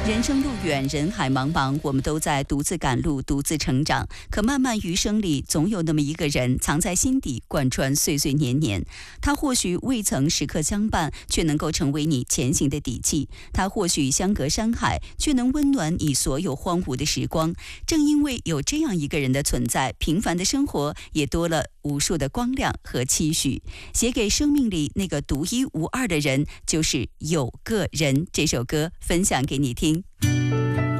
人生路远，人海茫茫，我们都在独自赶路，独自成长。可漫漫余生里，总有那么一个人藏在心底，贯穿岁岁年年。他或许未曾时刻相伴，却能够成为你前行的底气。他或许相隔山海，却能温暖你所有荒芜的时光。正因为有这样一个人的存在，平凡的生活也多了无数的光亮和期许。写给生命里那个独一无二的人，就是有个人。这首歌分享给你听。